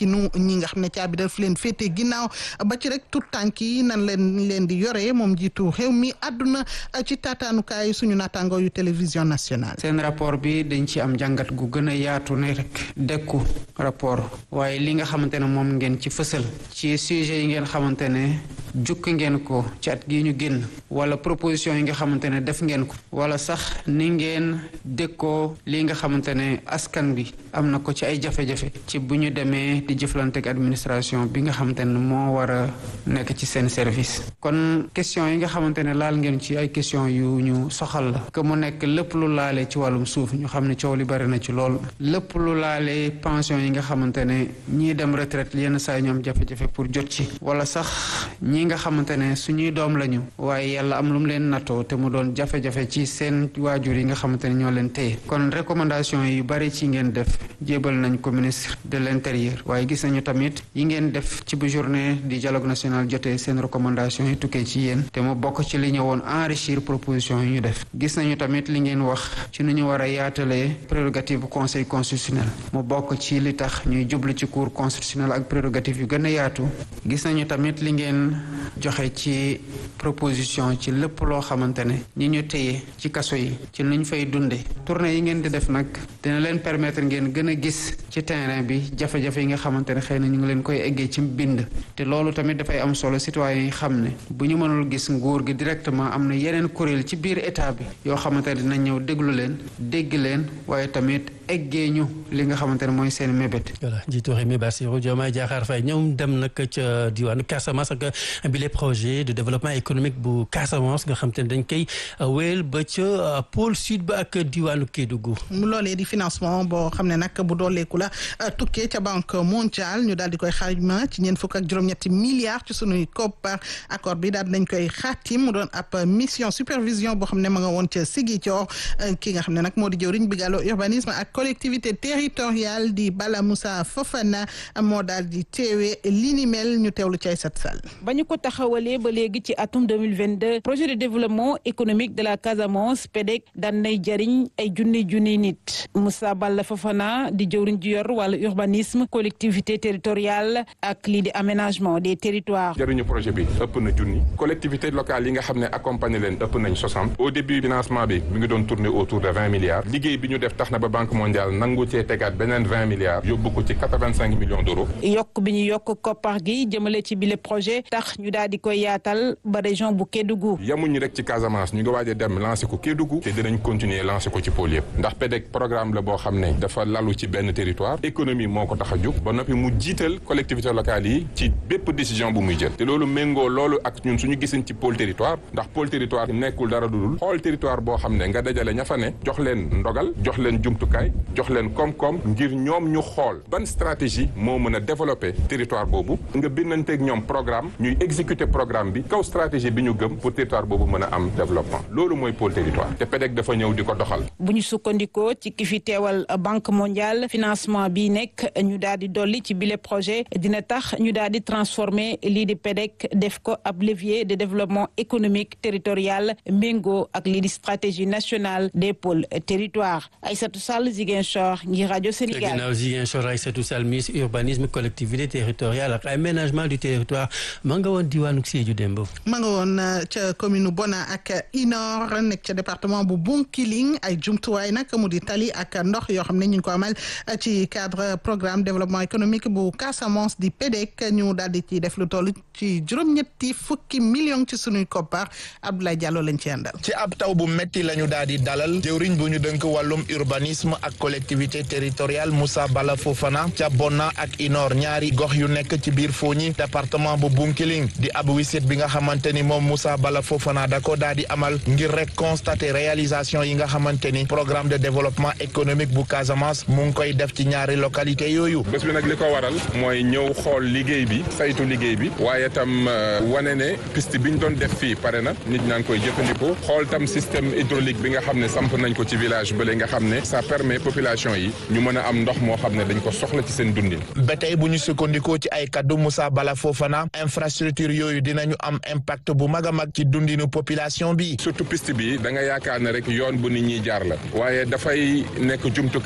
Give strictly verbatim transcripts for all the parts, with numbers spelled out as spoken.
nekkinu ñi nga xam ne caabi daf leen féete ginnaaw ba ci rek tout tànk yi nan leen leen di yore moom jiitu réew mi àdduna ci taataanukaay suñu naataango yu télévision nationale. seen rapport bi dañ ci am jàngat gu gën a yaatu ne rek dekku rapport waaye li nga xamante ne moom ngeen ci fësal ci sujet yi ngeen xamante ne jukki ngeen ko ci at gi ñu génn wala proposition yi nga xamante ne def ngeen ko wala sax ni ngeen dékkoo li nga xamante ne askan bi am na ko ci ay jafe-jafe ci bu ñu demee di jëflante ak administration bi nga xamante ne moo war a nekk ci seen service. kon question yi nga xamante ne laal ngeen ci ay question yu ñu soxal la que mu nekk lépp lu laale ci wàllum suuf ñu xam ne coow li bari na ci lool lépp lu laale pension yi nga xamante ne ñii dem retraite yenn saa yi ñoom jafe-jafe pour jot ci wala sax ñi nga xamante ne suñuy doom lañu waaye yàlla am lu mu leen nattoo te mu doon jafe-jafe ci seen waajur yi nga xamante ne ñoo leen téye kon recommandation yu bari ci ngeen def jébal nañ ko ministre de l'intérieur waaye gis nañu tamit yi ngeen def ci bu journée du dialogue national jotee seen recommandation yi tukkee ci yéen te mu bokk ci li ñëwoon enrichir proposition yi ñu def gis nañu tamit li ngeen wax ci nu ñu war a yaatalee prérogative conseil constitutionnel mu bokk ci li tax ñuy jublu ci cour constitutionnel ak prérogative yu gën a yaatu gis nañu tamit li ngeen joxe ci proposition ci lépp loo xamante ne ñi ñu téye ci kaso yi ci lu ñu fay dunde tournée yi ngeen di def nag dina leen permettre ngeen gën a gis ci terrain bi jafe-jafe yi nga xamante ne xëy na ñu ngi leen koy eggee ci bind te loolu tamit dafay am solo citoyens yi xam ne bu ñu mënul gis nguur gi directement am na yeneen kuréel ci biir état bi yoo xamante ne dinañ ñëw déglu leen dégg leen waaye tamit eggee ñu li nga xamante ne mooy seen mébét. voilà njiitu réew mi Bassirou Diomaye Diakhar Faye ñoom dem nag ca diwaanu Casamance ak bile projet de développement économique bu Casamance nga xam te ne dañ koy wéyal ba ca pôle sud ba ak diwaanu Kédougou. loolee di financement boo xam ne nag bu dooleeku la tukkee ca banque mondiale ñu daal di koy xayma ci ñeent fukk ak juróom-ñetti milliards ci sunuy koppar accord bi daal nañ koy xaatim mu doon ab mission supervision boo xam ne ma nga woon ca Ziguinchor ki nga xam ne nag moo di jëwriñ bi gàllo urbanisme ak collectivité territoriale di Bala Moussa Fofana moo daal di teewee li ni mel ñu teewlu ci Aïssata Sall. ba ñu ko taxawalee ba léegi ci atum deux mille vingt-deux projet de développement économique de la Casamance P E D E C daan nay jariñ ay junni junni nit Moussa Bala Fofana di jëwriñ ji yor wàllu urbanisme collectivité territoriale ak lii di aménagement des territoires. jëriñu projet bi ëpp na junni collectivité locale yi nga xam ne accompagné leen ëpp nañ soixante au début financement bi mi ngi doon tourner autour de vingt milliards liggéey bi ñu def tax na ba banque mondiale nangu cee tegaat beneen vingt milliards yóbbu ko ci quatre-vingt-cinq millions d'euros. yokk bi ñu yokk koppar gi jëmale ci bile projet tax ñu daal di koy yaatal ba région bu Kédougou. yamuñu rek ci Casamance ñu ngi waaj a dem lancer ko Kédougou te dinañ continuer lancer ko ci pôle yëpp ndax P E D E C programme la boo xam ne dafa lalu ci benn territoire économie moo ko tax a jóg ba noppi mu jiital collectivité locale yi ci bépp décision bu muy jël te loolu méngoo loolu ak ñun suñu gisin ci pôle territoire ndax pôle territoire nekkul dara dudul xool territoire boo xam ne nga dajale ña fa ne jox leen ndogal jox leen jumtukaay jox leen koom-koom ngir ñoom ñu xool ban stratégie moo mën a développer territoire boobu nga bindanteeg ñoom programme ñuy exécuter programme bi kaw stratégie bi ñu gëm pour territoire boobu mën a am développement loolu mooy pôle territoire te P E D E C dafa ñëw di ko doxal. bu ñu sukkandikoo ci ki fi teewal banque mondiale financement bi nekk ñu daal di dolli ci bile projet dina tax ñu daal di transformer lii di P E D E C def ko ab levier de développement économique territorial méngoo ak lii di stratégie nationale des pôles territoires. Aïssatou Sall Ziguinchor ngir rajo Sénégal. ginnaaw Ziguinchor Aïssatou Sall ministre urbanisme collectivité territoriale ak aménagement du territoire ma nga woon diwaanu Sédhiou démb. ma nga woon ca commune Bona ak Inor nekk ca département bu Bounkiling ay jumtuwaay nag mu di tali ak ndox yoo xam ne ñu ngi ko amal ci cadre programme développement économique bu Casamance di P E D E C ñu daal di ci def lu toll ci juróom-ñetti fukki millions ci sunuy koppar Abdoulaye Diallo lañ ci àndal. ci ab taw bu metti lañu daal di dalal jëwriñ bu ñu dënk wàllum urbanisme ak collectivité territoriale Moussa Bala Fofana ca Bona ak Inor ñaari gox yu nekk ci biir Fogni département bu Bounkiling di ab wisit bi nga xamante ni moom Moussa Bala Fofana da ko daal di amal ngir rek constater réalisation yi nga xamante ni programme de développement économique bu Casamance mu ngi koy def ci ñaari localité yooyu. bés bi nag li ko waral mooy ñëw xool liggéey bi saytu liggéey bi waaye tam wane ne piste bi ñu doon def fii pare na nit ñaa ngi koy jëfandikoo xool tam système hydraulique bi nga xam ne samp nañ ko ci village bële nga xam ne ça permet population yi ñu mën a am ndox moo xam ne dañ ko soxla ci seen dundin. ba tey bu ñu sukkandikoo ci ay kaddu Moussa Bala Fofana infrastructure yooyu dinañu am impact bu mag a mag ci dundinu population bi. surtout piste bi da nga yaakaar ne rek yoon bu nit ñi jaar la waaye dafay nekk jumtukaay ci koom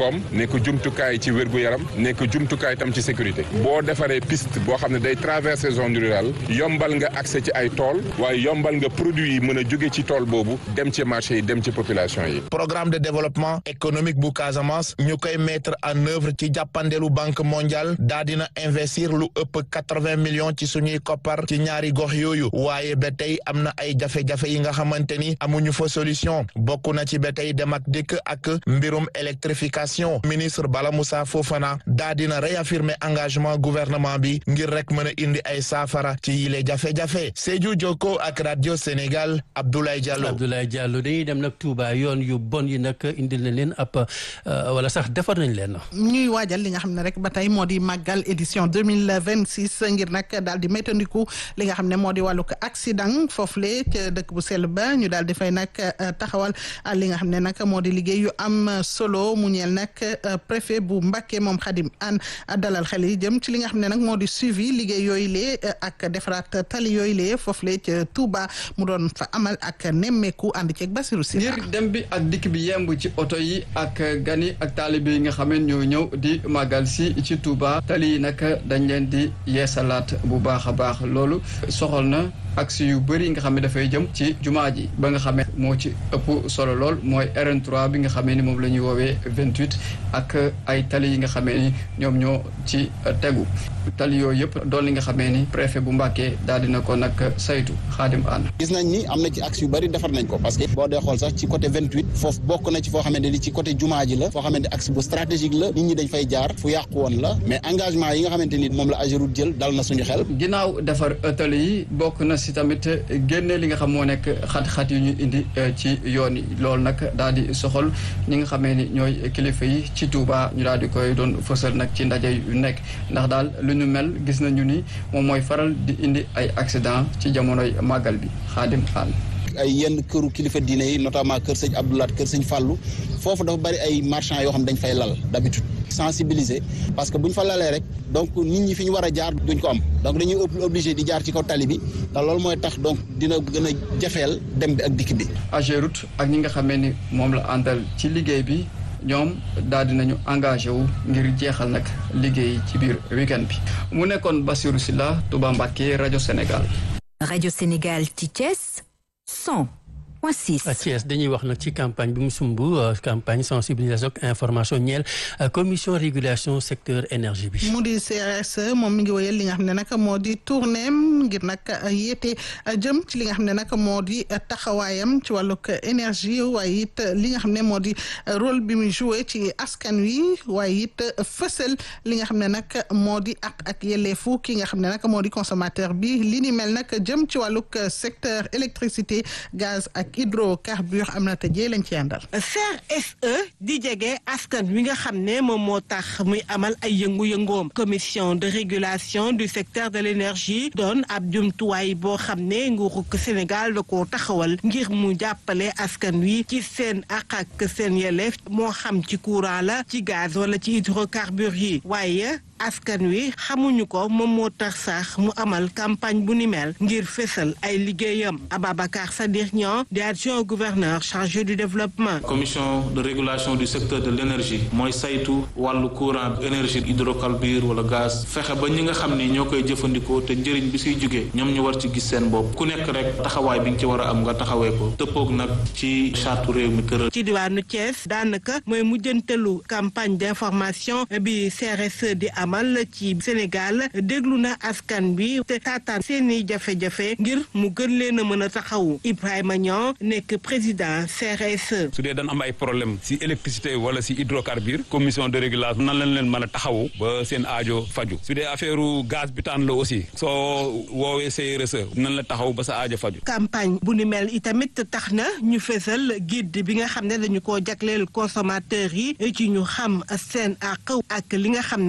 koom nekk jumtukaay ci wér-gu-yaram nekk jumtukaay tam ci sécurité boo defaree piste boo xam ne day traverser zone rurale yombal nga accès ci ay tool waaye yombal nga produit yi mën a jóge ci tool boobu dem ci marché yi dem ci population yi. programme de développement économique bu Casamance ñu koy mettre en œuvre ci jàppandeelu banque mondiale daa dina investir lu ëpp quatre-vingts millions ci suñuy koppar ci ñaari gox yooyu waaye ba tey am na ay jafe-jafe yi nga xamante ni amuñu fa solution bokk na ci ba tey dem ak dikk ak mbirum électrification ministre Bala Moussa Fofana daa dina réaffirmer engagement gouvernement bi ngir rek mën a indi ay saafara ci yile jafe-jafe Sédhiou Jokko ak radio Sénégal Abdoulaye Diallo. Abdoulaye Diallo dañuy dem nag Touba yoon yu bon yi nag indil na leen ab wala sax defar nañ leen. ñuy waajal li nga xam ne rek ba tey moo di màggal édition deux mille vingt-six ngir nag daal di méttandiku li nga xam ne moo di wàllug accident foofule ca dëkk bu sell ba ñu daal di fay nag taxawal li nga xam ne nag moo di liggéey yu am solo mu ñeel nag préfet bu Mbacké moom Khadim Anne dalal xel yi jëm ci li nga xam ne nag moo di suivi liggéey yooyu lee ak defaraat tali yooyu lee foofule ca Touba mu doon fa amal ak nemmeeku ànd ceeg Bassirou Sylla ngir dem bi ak dikk bi yemb ci oto yi ak gani ak taalibe yi nga xam ne ñoo ñëw di màggal si ci Touba tali yi nag dañ leen di yeesalaat bu baax a baax loolu soxal na axe yu bëri nga xam ne dafay jëm ci jumaa ji ba nga xamee moo ci ëpp solo lool mooy R N trois bi nga xamee ni moom la ñuy woowee vingt-huit ak ay tali yi nga xamee ni ñoom ñoo ci tegu tali yooyu yëpp doon li nga xamee ni préfet bu Mbacké daal dina ko nag saytu Xaadim Aan gis nañ ni am na ci axe yu bëri defar nañ ko parce que boo dee xool sax ci côté vingt-huit foofu bokk na ci foo xamante ni ci côté jumaa ji la foo xamante ni axe bu stratégique la nit ñi dañ fay jaar fu yàqu woon la mais engagement yi nga xamante ni moom la AGEROUTE jël dal na suñu xel ginnaaw defar tali yi bokk na si tamit génne li nga xam moo nekk xat-xat yu ñu indi ci yoon yi loolu nag daal di soxal ñi nga xamee ni ñooy kilifa yi ci Touba ñu daal di koy doon fësal nag ci ndaje yu nekk ndax daal lu ñu mel gis nañu ni moom mooy faral di indi ay accident ci jamonoy màggal bi Xaadim Aan ay yenn këru kilifa diine yi notamment kër sëñ Abdoulaat kër sëñ Fallou foofu dafa bari ay marchands yoo xam dañ fay lal d'habitude sensibiliser parce que bu ñu fa lalee rek donc nit ñi fi ñu war a jaar duñ ko am donc dañuy obligé di jaar ci kaw tali bi te loolu mooy tax donc dina gën a jafeel dem bi ak dikk bi. AGEROUTE ak ñi nga xamee ni moom la àndal ci liggéey bi ñoom daal dinañu engagé wu ngir jeexal nag liggéey ci biir week-end bi mu nekkoon Bassirou Sylla Touba Mbacké rajo Sénégal. rajo Sénégal ci Thiès cent point six. à Thiès dañuy wax nag ci campagne bi mu sumb campagne sensibilisation ak information ñeel commission régulation secteur énergie bi. mu di C R S E moom mi ngi wéyal li nga xam ne nag moo di tournéem ngir nag yéete jëm ci li nga xam ne nag moo di taxawaayam ci wàllug énergie waaye it li nga xam ne moo di rôle bi muy joué ci askan wi waaye it fësal li nga xam ne nag moo di ak ak yelleefu ki nga xam ne nag moo di consommateur bi li ni mel nag jëm ci wàllug secteur électricité gaz ak hydrocarbure am na tëjee lañ ci àndal. C R S E di jege askan wi nga xam ne moom moo tax muy amal ay yëngu-yëngoom commission de régulation du secteur de l'énergie doon ab jumtuwaay boo xam ne nguurug Sénégal da koo taxawal ngir mu jàppale askan wi ci seen ak ak seen yelleef moo xam ci courant la ci gaz wala ci hydrocarbure yi waaye askan wi xamuñu ko moom moo tax sax mu amal campagne bu ni mel ngir fésal ay liggéeyam Ababacar Sadikh Niang di adjoint gouverneur chargé du développement. commission de régulation du secteur de l'énergie mooy saytu wàllu courant énergie hydrocarbure wala gaz fexe ba ñi nga xam ni ñoo koy jëfandikoo te njëriñ bi siy jugee ñoom ñu war ci gis seen bopp ku nekk rek taxawaay bi nga ci war a am nga taxawee ko dëppoog nag ci charte réew mi tëral. ci diwaanu Thiès daanaka mooy mujjantelu campagne d'information bi C R S E di am amal ci Sénégal déglu na askan bi te taataan seeni jafe-jafe ngir mu gën leen a mën a taxawu Ibrahima Niang nekk président C R S E. su dee dañ am ay problème si électricité wala si hydrocarbure commission de régulation nan lañ leen mën a taxawu ba seen aajo faju su dee affaire gaz butane la aussi soo woowee C R S E nan la taxaw ba sa aajo faju. campagne bu ni mel itamit tax na ñu fesal guide bi nga xam ne dañu koo jagleel consommateurs yi ci ñu xam seen àq ak li nga xam ne moom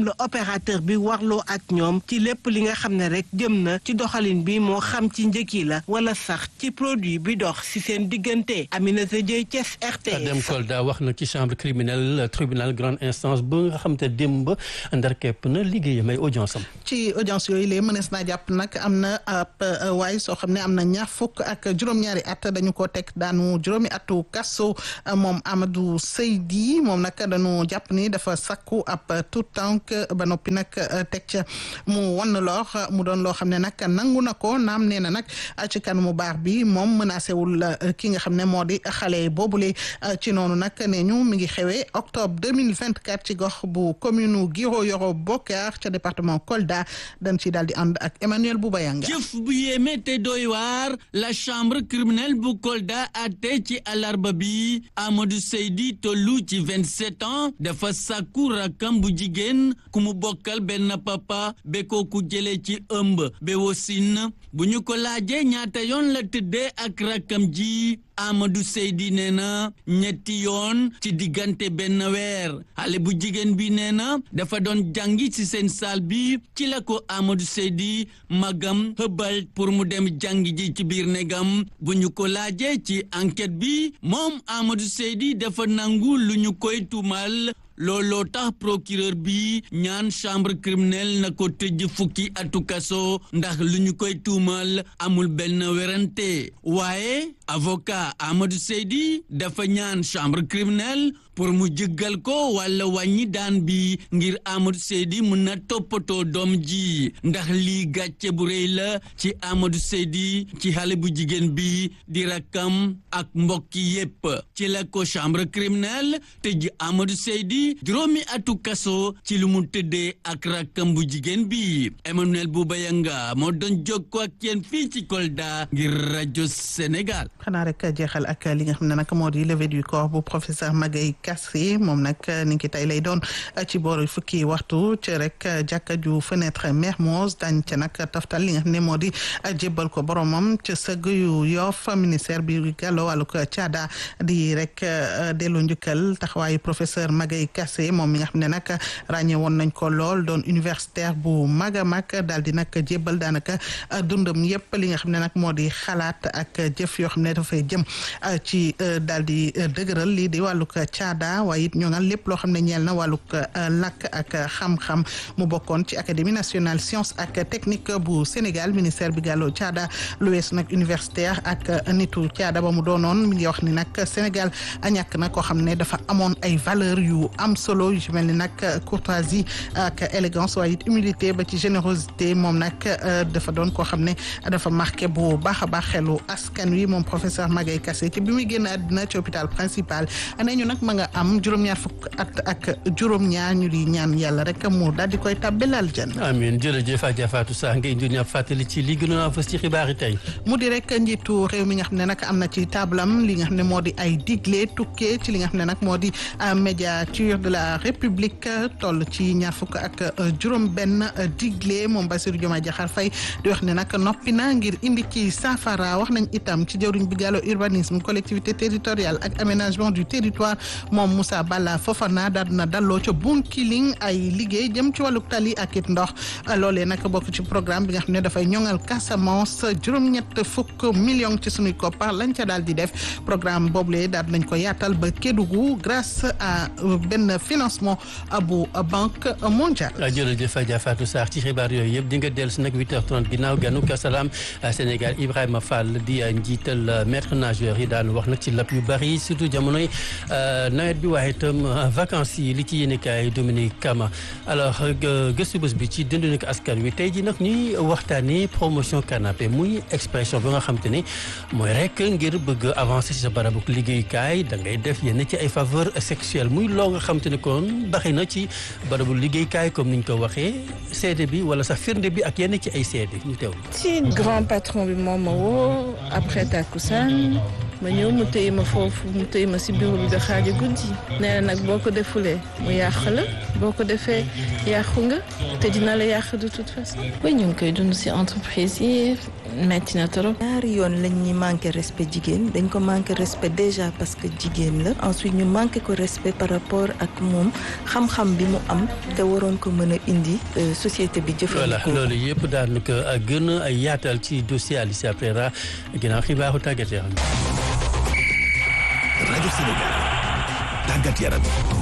moom la opérateur bi warloo ak ñoom ci lépp li nga xam ne rek jëm na ci doxalin bi moo xam ci njëkk yi la wala sax ci produit bi dox si seen diggante. Aminata Dieye, Thiès, R T S. Adem Kolda wax na ci chambre criminelle tribunal grande instance ba nga xam te démb ndar képp na liggéeyam ay audience am. ci audience yooyu lee mënees naa jàpp nag am na ab waay soo xam ne am na ñaar fukk ak juróom-ñaari at dañu ko teg daanu juróomi atu kaso moom Amadou Seydi moom nag dañu jàpp ni dafa sakku ab tout tànk ba noppi nag teg ca mu wan lor mu doon loo xam ne nag nangu na ko naam nee na nag ci kanamu baax bi moom menacé wul ki nga xam ne moo di xale boobule ci noonu nag ne ñu mi ngi xewee octobre deux mille vingt-quatre ci gox bu commune Guiro Yoro Bokar ca département Kolda dañ ci daal di ànd ak Emmanuel Boubayanga. jëf bu yéeme te doy waar la chambre criminelle bu Kolda àtte ci àllarba bi Amadou Seydi tollu ci vingt-sept ans dafa sàkku rakam bu jigéen ku mu bokkal benn papa be ko ku jëlee ci ëmb be wosin bu ñu ko laajee ñaata yoon la tëddee ak rakam ji Amadou Seydi nee na ñetti yoon ci diggante benn weer xale bu jigéen bi nee na dafa doon jàngi ci seen saal bi ci la ko Amadou Seydi magam xëbal pour mu dem jàngi ji ci biir negam bu ñu ko laajee ci enquête bi moom Amadou Seydi dafa nangu lu ñu koy tuumal looloo tax procureur bi ñaan chambre criminelle na ko tëj fukki atu kaso ndax lu ñu koy tuumal amul benn werante waaye avocat Amadou Seydi dafa ñaan chambre criminelle pour mu jëggal ko wala wàññi daan bi ngir Amadou Seydi mun na toppatoo doom ji ndax lii gàcce bu rëy la ci Amadou Seydi ci xale bu jigéen bi di rakkam ak mbokki yépp ci la ko chambre criminelle tëj Amadou Seydi juróomi atu kaso ci lu mu tëddee ak rakkam bu jigéen bi Emmanuel Boubayanga moo doon jokkoo ak yéen fii ci Kolda ngir rajo Sénégal. xanaa rek jeexal ak li nga xam ne nag moo di levée du corps bu professeur Magaye Kassé moom nag ni ki tey lay doon ci booru fukki waxtu ci rek jàkka ju fenêtre Mermoz dañ ca nag taftal li nga xam ne moo di jébbal ko boromam ca sëgg yu Yoff ministère bi gàllo wàllu ko caada di rek delloo njukkal taxawaayu professeur Magaye Kassé moom mi nga xam ne nag ràññee woon nañ ko lool doon universitaire bu mag a mag daal di nag jébbal daanaka dundam yépp li nga xam ne nag moo di xalaat ak jëf yoo xam ne dafay jëm ci daal di dëgëral lii di wàllug caada waaye it ñoŋal lépp loo xam ne ñeel na wàllug làkk ak xam-xam mu bokkoon ci académie nationale science ak technique bu Sénégal ministère bi gàlloo caada lu weesu nag universitaire ak nitu caada ba mu doonoon mi ngi wax ni nag Sénégal ñàkk na koo xam ne dafa amoon ay valeur yu am solo yu ci mel ni nag courtoisie ak élégance waaye it humilité ba ci générosité moom nag dafa doon koo xam ne dafa marqué bu baax a baax xelu askan wi moom professeur Magaye Kassé ci bi muy génn àddina ci hôpital principal nee ñu nag ma nga am juróom-ñaar fukk at ak juróom-ñaar ñu di ñaan yàlla rek mu daal di koy tàbbelal jën. amiin jërëjëf Adja Fatou Sarr nga indi ñu fàttali ci li gënoon a fës ci xibaar yi tey. mu di rek njiitu réew mi nga xam ne nag am na ci tablam li nga xam ne moo di ay digle tukkee ci li nga xam ne nag moo di médiature de la république toll ci ñaar fukk ak juróom-benn digle moom Bassirou Diomaye Diakhar Faye di wax ne nag noppi na ngir indi ci saafara wax nañ itam ci jawriñ bi gàllo urbanisme collectivité territoriale ak aménagement du territoire moom Moussa Balla Fofana daal na dalloo ca Bunkiling ay liggéey jëm ci wàllu tali ak it ndox loolee nag bokk ci programme bi nga xam ne dafay ñoŋal Casamance juróom-ñett fukk millions ci sunuy koppar lañ ca daal di def programme boobule daal nañ ko yaatal ba Kédougou grâce à benn financement bu banque mondiale. jërëjëf Adja Fatou Sarr ci xibaar yooyu yëpp di nga dellu si nag huit heures trente ginnaaw ganu Kasalaam Sénégal Ibrahima Fall di njiital maître nageur yi daan wax nag ci lap yu bari surtout jamonoy nawet bi waaye itam vacances yi li ci yéenekaay Dominique Kama alors gëstu bés bi ci dund ak askan wi tey ji nag ñuy waxtaanee promotion canapé muy expression bi nga xam te ne mooy rek ngir bëgg avancer ci sa barabu liggéeyukaay da ngay def yenn ci ay faveur sexuelle muy loo nga xam te ne kon baxi na ci barabu liggéeyukaay comme niñ ko waxee seede bi wala sax firnde bi ak yenn ci ay seede ñu teew. ci grand patron bi moom ma woo après takkusaan ma ñëw mu tëye ma foofu mu tëye ma si bureau bi ba xaaja guddi nee na nag boo ko defulee mu yàq la boo ko defee yàqu nga te dina la yàq de toute façon. oui ñu ngi koy dund ci entreprise yi metti na trop. ñaari yoon lañ ñuy manqué respect jigéen dañ ko manqué respect déjà parce que jigéen la ensuite ñu manqué ko respect par rapport ak moom xam-xam bi mu am te waroon ko mën a indi société bi jëfandikoo. voilà loolu yëpp daanaka gën a yaatal ci dossier Alicia Pereira ginnaaw xibaaru tàggat yaram. rajo Sénégal tàggat yaram.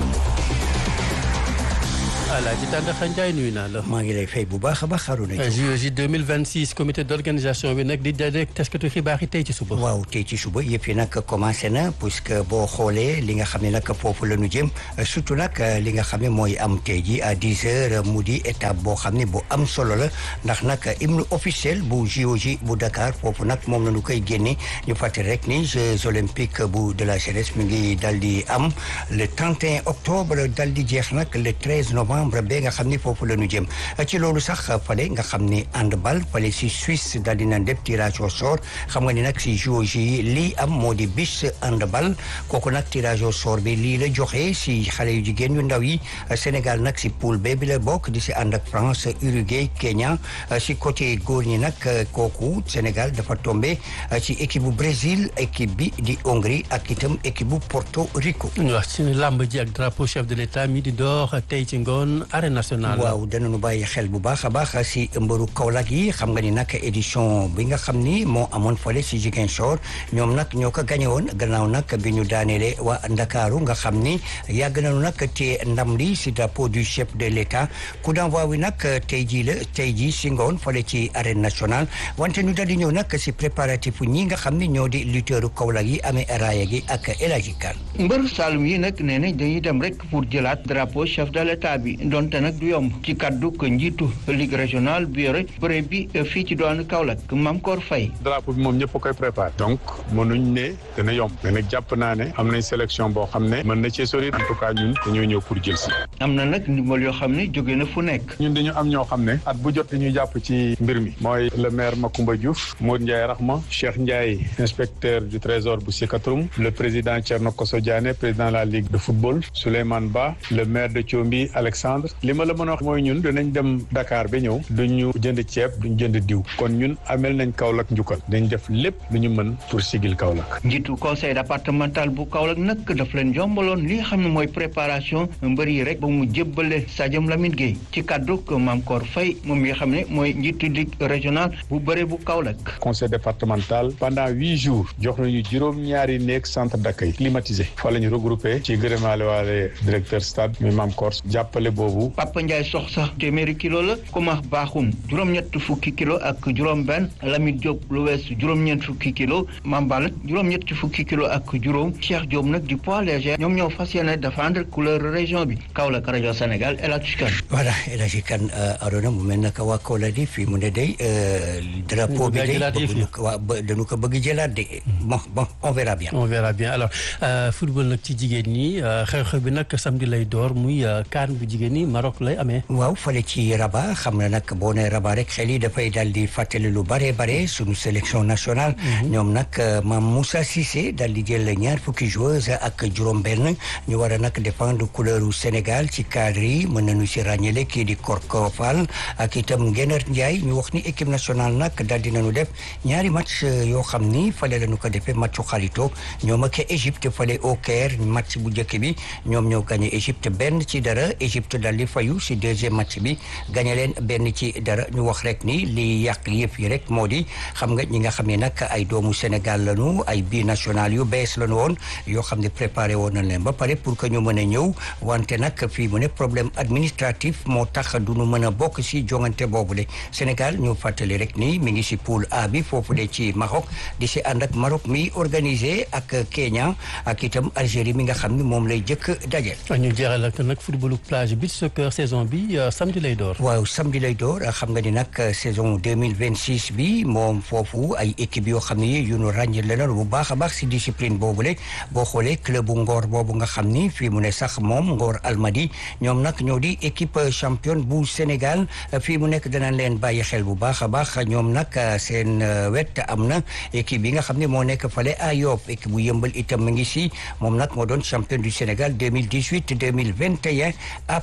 Alaaji Tàndaxa Njaay nuyu naa la. maa ngi lay fay bu baax a baax Harouna. J O J deux mille vingt-six comité d'organisation bi nag di daje taskatu xibaar yi tey ci suba. waaw tey ci suba yëpp yi nag commencé na puisque boo xoolee li nga xam ne nag foofu la ñu jëm surtout nag li nga xam ne mooy am tey ji à dix heures mu di étape boo xam ne bu am solo la ndax nag hymne officiel bu J O J bu Dakar foofu nag moom la ñu koy génne ñu fàttali rek ni Jeux olympiques bu de la jeunesse mi ngi dal di am le trente et un octobre dal di jeex nag le treize novembre. ba nga xam ni foofu la ñu jëm ci loolu sax fale nga xam ni handball fale si Suisse daal dina def tirage au sort xam nga ni nag si J O J yi lii am moo di bis handball kooku nag tirage au sort bi lii la joxe si xale yu jigéen yu ndaw yi Sénégal nag si poule B bi la bokk di si ànd ak France Uruguay Kenya si côté góor ñi nag kooku Sénégal dafa tombé ci équipe bu Brésil équipe bi di Hongrie ak itam équipe bu Porto Rico. ñu wax ci làmb ji ak drapeau chef de l'État mi di door tey ci ngoon arène nationale. waaw danañu bàyyi xel bu baax a baax si mbëru Kaolack yi xam nga ni nag édition bi nga xam ni moo amoon fële si Ziguinchor ñoom nag ñoo ko gagné woon gannaaw nag bi ñu daaneele waa Ndakaaru nga xam ni yàgg nañu nag te ndam li si drapeau du chef de l'État coup d'envoi wi nag tey jii la tey jii si ngoon fële ci arène nationale wante ñu daal di ñëw nag si préparatif ñi nga xam ni ñoo di lutteuru Kaolack yi amee raaya gi ak El Hadji Kane. mbëru Saloum yi nag nee nañ dañuy dem rek pour jëlaat drapeau chef de l'État bi donte nag du yomb ci kaddu ko njiitu ligue régionale bi yore bëre bi fii ci doon Kaolack Mame Kor Faye. drapeau bi moom ñëpp a koy préparé donc mënuñ ne dana yomb mais nag jàpp naa ne am nañ sélection boo xam ne mën na cee sori en tout cas ñun dañoo ñëw pour jël si. am na nag ndimbal yoo xam ne jóge na fu nekk. ñun dañu am ñoo xam ne at bu jot dañuy jàpp ci mbir mi mooy le maire Macoumba Diouf Modou Ndiaye Rahma Cheikh Ndiaye inspecteur du trésor bu Sikatoum le président Thierno Kosso Diané président de la ligue de football Souleymane Ba le maire de Thiombi Alexandre li ma la mën a wax mooy ñun dinañ dem Dakar ba ñëw duñu jënd ceeb duñ jënd diw kon ñun amel nañ Kaolack njukkal dañ def lépp lu ñu mën pour sigil Kaolack. njiitu conseil départemental bu Kaolack nag daf leen jombaloon li nga xam ne mooy préparation mbër yi rek ba mu jébbale Sadiam Lamine Gueye ci kaddu ko Mame Kor Faye moom mi nga xam ne mooy njiitu ligue régional bu bëre bu Kaolack. conseil départemental pendant huit jours jox nañu juróom-ñaari néeg centre d'accueil climatisé fa la ñu regroupé ci gërëmaale waale directeur stade mi Mame Kor jàppale boobu. Papa Ndiaye sox sax téeméeri kilo la Komax Baaxum juróom-ñett fukki kilo ak juróom-benn Lamine Diop lu weesu juróom-ñeent fukki kilo Mambal juróom-ñett fukki kilo ak juróom Cheikh Diop nag du poids léger ñoom ñoo fas yéene défendre couleur région bi Kaolack rajo Sénégal El Hadji Kane. voilà El Hadji Kane Arona mu mel naka waa Kaolack di fii mu ne day drapeau bi day waa dañu ko bëgg jëlaat de bon bon on verra bien. on verra bien alors football nag ci jigéen ñi xew-xew bi nag samedi lay door muy CAN bu jigéen ñi Maroc lay amee. waaw fale ci Rabat xam na nag boo nee Rabat rek xel yi dafay daal di fàttali lu bare bare suñu sélection nationale. ñoom nag Mame Moussa Cissé daal di jël ñaar fukki joueuse ak juróom-benn ñu war a nag défendre couleuru Sénégal ci cadre yi mën nañu si ràññale kii di Korko Fall ak itam Ngener Ndiaye ñu wax ni équipe nationale nag daal di nañu def ñaari match yoo xam ni fale la ñu ko defee matchu xarito ñoom ak Égypte fale au Caire match bu njëkk bi ñoom ñoo gagné Égypte benn ci dara Égypte daal di fayu si deuxième match bi gagné leen benn ci dara ñu wax rek ni li yàq yëpp yi rek moo di xam nga ñi nga xam ne nag ay doomu Sénégal lañu ay binational yu bees lañu woon yoo xam ne préparé woon nañ leen ba pare pour que ñu mën a ñëw wante nag fii mu ne problème administratif moo tax du ñu mën a bokk si jongante boobu de Sénégal ñu fàttali rek ni mi ngi si poule A bi foofu de ci Maroc di si ànd ak Maroc mi organisé ak Kenya ak itam Algérie mi nga xam ne moom lay jëkk dajel. ñu jeexal ak nag footballu plage beach soccer saison bi samedi lay door. waaw samedi lay door xam nga ni nag saison deux mille vingt six bi moom foofu ay équipe yoo xam ne yu ñu ràññee leen bu baax a baax si discipline boobule boo xoolee club bu Ngor boobu nga xam ni fii mu ne sax moom Ngor Almadi ñoom nag ñoo di équipe championne bu Sénégal fii mu nekk danañ leen bàyyi xel bu baax a baax ñoom nag seen wet am na équipe yi nga xam ne moo nekk fale à Yoff équipe bu yëmbal itam mi ngi si moom nag moo doon champion du Sénégal deux mille dix huit deux mille vingt et un A P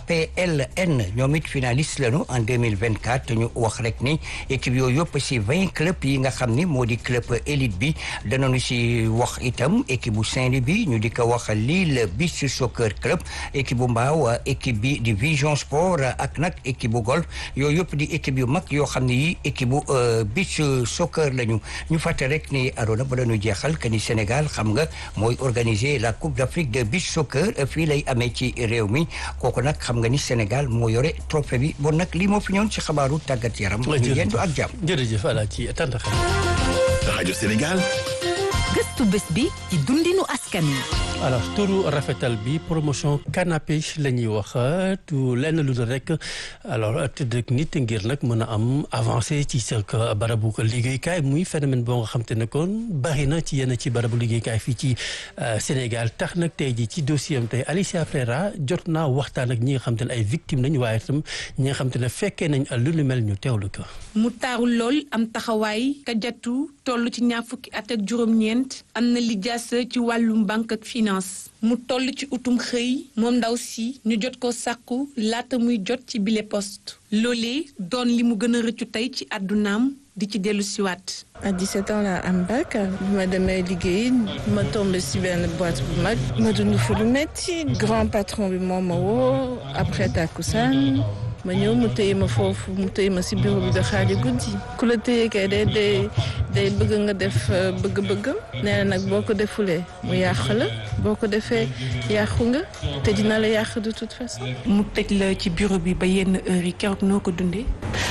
P L N ñoom it finaliste lañu en deux mille vingt quatre ñu wax rek ni équipe yooyu yëpp si vingt club yi nga xam ni moo di club élite bi danañu si wax itam équipe bu Saint-Louis bi ñu di ko wax Lille Beach Soccer Club équipe bu Mbao équipe bi di Vision Sport ak nag équipe bu golf yooyu yëpp di équipe yu mag yoo xam ne yi équipe bu beach soccer lañu ñu fàtte rek ni Arona ba lañu jeexal que ni Sénégal xam nga mooy organiser la Coupe d'Afrique de beach soccer fii lay amee ci réew mi kooku nag xam nga ni Sénégal moo yore trophée bi bon nag lii moo fi ñëwoon ci xabaaru tàggat yaram. ñu yendu ak jàmm. jërëjëf ala ci tànn xam. rajo Sénégal. gëstu bés bi ci dundinu askan wi. alors turu rafetal bi promotion canapé la ñuy wax tu lenn lu dul rek alors tëdd nit ngir nag mën a am avancé ci sa barabu liggéeykaay muy phénomène boo nga xam te ne kon bari na ci yenn ci barabu liggéeykaay fii ci Sénégal tax nag tey ji ci dossier am tey Alicia Frera jot naa waxtaan ak ñi nga xam te ne ay victimes nañ waaye itam ñi nga xam te ne fekkee nañ lu nu mel ñu teewlu ko. mu taarul lool am taxawaay ka jattu toll ci ñaar fukki at ak juróom-ñeent am na lijaasa ci wàllum banque ak finance mu toll ci utum xëy moom ndaw si ñu jot ko sàkku laata muy jot ci bile poste loolee doon li mu gën a rëccu tey ci àddunaam di ci dellu siwaat. à dix-sept ans laa am bac bi ma demee liggéey ma tombé si benn boîte bu mag ma dund fu lu metti grand patron bi moom ma woo après takkusaan ma ñëw mu téye ma foofu mu téye ma si bureau bi ba xaaji guddi ku la téye kay day day day bëgg nga def bëgg-bëggam nee na nag boo ko defulee mu yàq la boo ko defee yàqu nga te dina la yàq de toute façon. mu tëj la ci bureau bi ba yenn heure yi keroog noo ko dundee.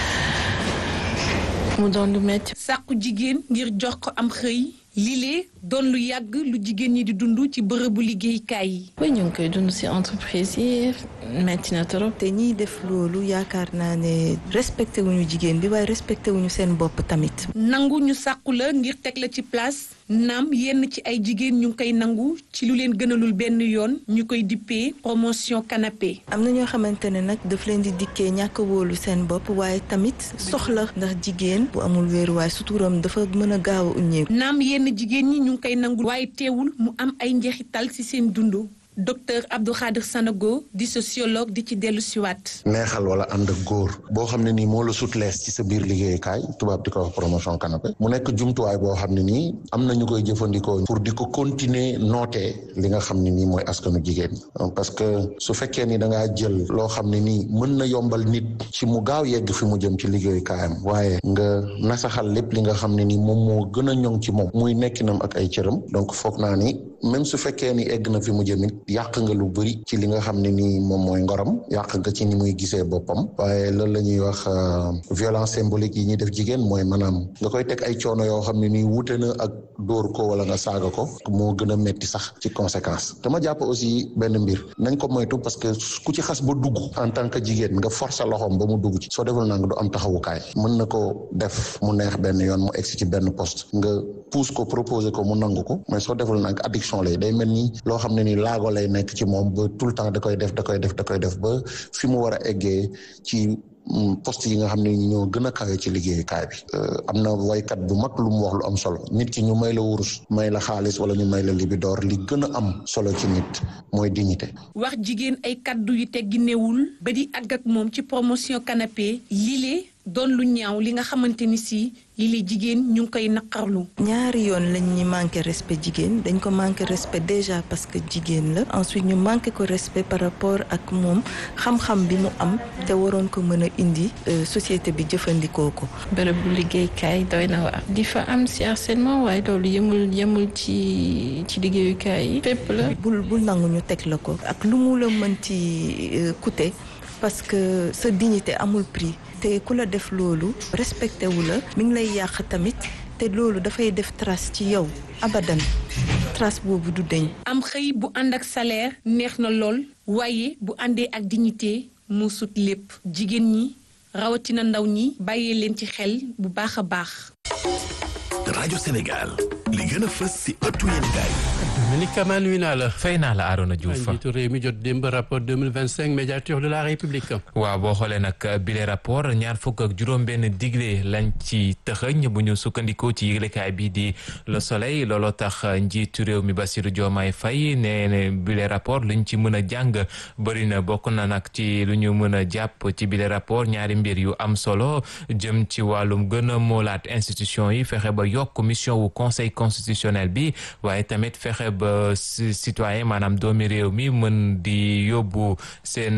mu doon lu metti. sàkku jigéen ngir jox ko am xëy. lii doon lu yàgg lu jigéen ñi di dund ci bërëbu liggéeykaay yi. oui ñu ngi koy dund ci entreprise yi metti na trop. te ñiy def loolu yaakaar naa ne respecté wuñu jigéen bi waaye respecté wuñu seen bopp tamit. nangu ñu sàkku la ngir teg la ci place naam yenn ci ay jigéen ñu ngi koy nangu ci lu leen gënalul benn yoon ñu koy dippee promotion canapé. am na ñoo xamante ne nag daf leen di dikkee ñàkk wóolu seen bopp waaye tamit soxla ndax jigéen bu amul wéeruwaay suturam dafa mën a gaaw a uññeeku. naam yenn jigéen ñi ñu ngi koy nangu waaye teewul mu am ay njeexital ci seen dundu. docteur Abdou Khadir Sanogo di sociologue di ci dellu siwaat. neexal wala ànd ak góor boo xam ne nii moo la sut lees ci sa biir liggéeykaay tubaab di ko wax promotion canapé mu nekk jumtuwaay boo xam ne nii am na ñu koy jëfandikoo pour di ko continuer nootee li nga xam ne nii mooy askanu jigéen parce que su fekkee ni da ngaa jël loo xam ne nii mën na yombal nit ci mu gaaw yegg fi mu jëm ci liggéeykaayam waaye nga nasaxal lépp li nga xam ne nii moom moo gën a ñoŋ ci moom muy nekkinam ak ay cëram donc foog naa ni même su fekkee ni egg na fi mu jëm it yàq nga lu bëri ci li nga xam ne nii moom mooy ngoram yàq nga ci ni muy gisee boppam waaye loolu la ñuy wax violence symbolique yi ñuy def jigéen mooy maanaam nga koy teg ay coono yoo xam ne nii wute na ak dóor ko wala nga saaga ko moo gën a metti sax ci conséquence dama jàpp aussi benn mbir nañ ko moytu parce que ku ci xas ba dugg en tant que jigéen nga forcer loxoom ba mu dugg ci soo deful naa nga du am taxawukaay mën na ko def mu neex benn yoon mu egsi ci benn poste nga pousse ko proposer ko mu nangu ko mais soo deful naa nga addiction lay day mel ni loo xam ne ni laago lay nekk ci moom ba tout le temps da koy def da koy def da koy def ba fi mu war a eggee ci poste yi nga xam ne ñoo gën a kawe ci liggéeyukaay bi am na waykat bu mag lu mu wax lu am solo nit ki ñu may la wurus may la xaalis wala ñu may la libidoor li gën a am solo ci nit mooy dignité. wax jigéen ay kaddu yu tegginewul ba di àgg ak moom ci promotion canapé lile doon lu ñaaw li nga xamante ni si lii jigéen ñu ngi koy naqarlu. ñaari yoon lañ ñu manqué respect jigéen dañ ko manqué respect déjà parce que jigéen la ensuite ñu manqué ko respect par rapport ak moom xam-xam bi mu am te waroon ko mën a indi société bi jëfandikoo ko. bërëb bu liggéeykaay doy na waar. di fa am si harcèlement waaye loolu yemul yemul ci ci liggéeyukaay yi fépp la. bul bul nangu ñu teg la ko ak lu mu la mënti coûter parce que sa dignité amul prix. te ku la def loolu respecté wu la mi ngi lay yàq tamit te loolu dafay def trace ci yow abadan trace boobu du deñ. am xëy bu ànd ak salaire neex na lool waaye bu àndee ak dignité mu sut lépp jigéen ñi rawatina ndaw ñi bàyyee leen ci xel bu baax a baax. rajo Sénégal li gën a fës ci ëttu yéenekaay Dominique Kama nuyu naa la. fay naa la Arona Diouf. njiitu réew mi jot démb rapport deux mille vingt cinq médiateur de la République. waaw boo xoolee nag bile rapport ñaar fukk ak juróom-benn digle lañ ci tëxëñ bu ñu sukkandikoo ci yëglekaay bi di Le Soleil looloo tax njiitu réew mi Bassirou Diomaye Faye nee ne bile rapport luñ ci mën a jàng bëri na bokk na nag ci lu ñu mën a jàpp ci bile rapport ñaari mbir yu am solo jëm ci wàllum gën a moolaat institution yi fexe ba yokk mission wu conseil constitutionnel bi waaye tamit fexe ba citoyen maanaam doomi réew mi mën di yóbbu seen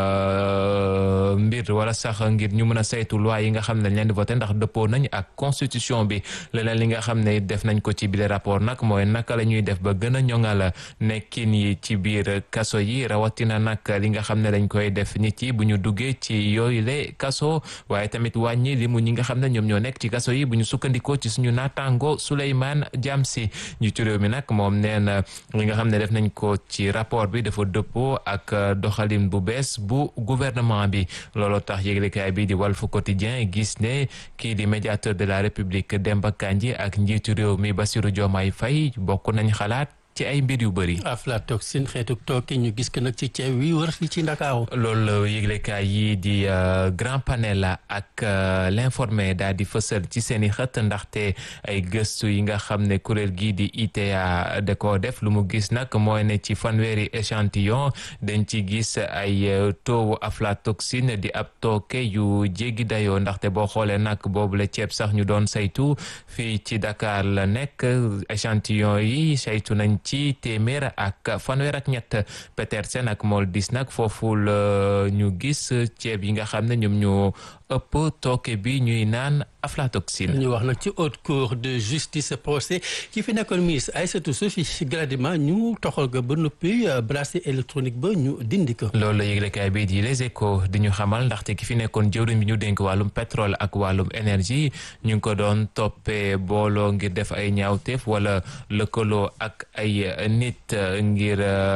mbir wala sax ngir ñu mën a saytu loi yi nga xam ne dañ leen di voté ndax dëppoo nañ ak constitution bi leneen li nga xam ne def nañ ko ci bile rapport nag mooy naka la ñuy def ba gën a ñoŋal nekkin yi ci biir kaso yi rawatina nag li nga xam ne dañ koy def nit yi bu ñu duggee ci yooyu le kaso waaye tamit wàññi li mu ñi nga xam ne ñoom ñoo nekk ci kaso yi bu ñu sukkandikoo ci suñu naataango Souleymane Diamsi njiitu réew mi nag moom nee na li nga xam ne def nañ ko ci rapport bi dafa dëppoo ak doxalin bu bees bu gouvernement bi looloo tax yëglekaay bi di Walf Quotidien gis ne kii di médiateur de la République Demba Kandji ak njiitu réew mi Bassirou Diomaye Faye bokk nañ xalaat ci ay mbir yu bëri. aflatoxine xeetu tooke ñu gis ko nag ci ceeb wi wër fii ci Ndakaaru. loolu yëglekaay yi di grand panel ak l'informé daal di fësal ci seen i xët ndaxte ay gëstu yi nga xam ne kuréel gii di I T A da koo def lu mu gis nag mooy ne ci fanweeri échantillon dañ ci gis ay taux aflatoxine di ab tooke yu jéggi dayoo ndaxte boo xoolee nag boobu la ceeb sax ñu doon saytu fii ci Dakar la nekk échantillon yi saytu nañ ci téeméer ak fanweer ak ñett Petersen ak Moldis nag foofu la ñu gis ceeb yi nga xam ne ñoom ñoo ëpp tooke bi ñuy naan aflatoxine. ñu wax nag ci haute cour de justice procès ki fi nekkoon ministre Aïssatou Sophie Gladima ñu toxal ko ba noppi bracelet électronique ba ñu dindi ko. loolu la yëglekaay bi di Les Échos di ñu xamal ndaxte ki fi nekkoon jëwriñ bi ñu dénk wàllum pétrole ak wàllum énergie ñu ngi ko doon toppee booloo ngir def ay ñaawteef wala lëkkaloo ak ay nit ngir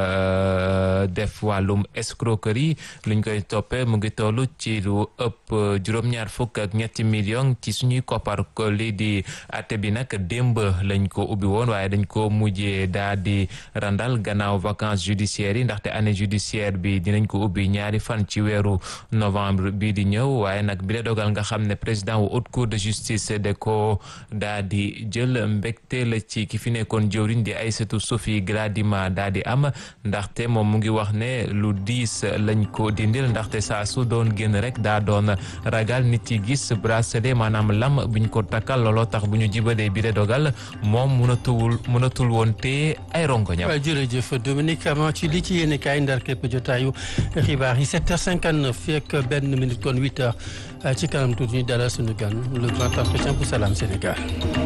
def wàllum escroquerie luñ koy toppee mu ngi toll ci lu ëpp juróom-ñaar fukk ak ñetti millions ci suñuy koppar ko lii di àtte bi nag démb lañ ko ubbi woon waaye dañ ko mujjee daa di randal gannaaw vacances judiciaires yi ndaxte année judiciaire bi dinañ ko ubbi ñaari fan ci weeru novembre bii di ñëw waaye nag bi la dogal nga xam ne président wu haute cour de justice de ko daa di jël mbégte la ci ki fi nekkoon jëwriñ di Aïssatou Sophie Gladima daa di am ndaxte moom mu ngi wax ne lu diis lañ ko dindil ndaxte saa su doon génn rek daa doon ragal nit yi gis bracelet maanaam lam buñ ko takkal looloo tax bu ñu jibadee bi de dogal moom mënatul mënatul woon te ay rongoñam. waaw jërëjëf Dominique Ama ci li ci yéene kaay ndar képp jotaayu xibaar yi sept heures cinquante-neuf fekk benn minute kon huit heures ci kanam tuuti ñu dalal suñu gan le grand entretien pour Salam Sénégal.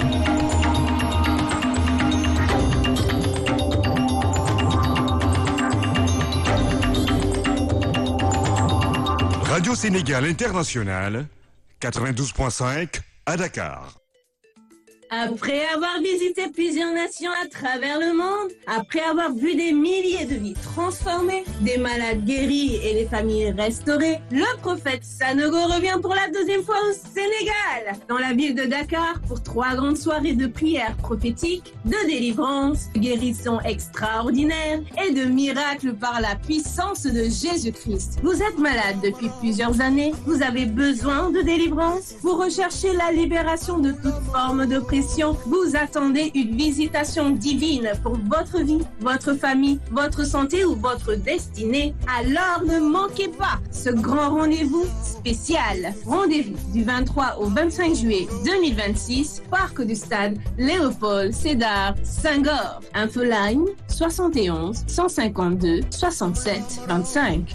Radio Sénégal International, quatre-vingt-douze point cinq à Dakar. Après avoir visité plusieurs nations à travers le monde, après avoir vu des milliers de vies transformées, des malades guéris et des familles restaurées, le prophète Sanogo revient pour la deuxième fois au Sénégal, dans la ville de Dakar, pour trois grandes soirées de prières prophétiques, de délivrance, de guérison extraordinaire et de miracles par la puissance de Jésus-Christ. Vous êtes malade depuis plusieurs années, vous avez besoin de délivrance, vous recherchez la libération de toute forme de pression. Vous attendez une visitation divine pour votre vie, votre famille, votre santé ou votre destinée. Alors ne manquez pas ce grand rendez-vous spécial. Rendez-vous du vingt-trois au vingt-cinq juillet deux mille vingt-six, Parc du Stade Léopold Sédar Senghor. Infoline soixante et onze cent cinquante-deux soixante-sept vingt-cinq.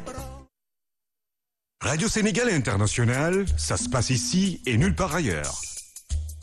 Radio Sénégal International, ça se passe ici et nulle part ailleurs.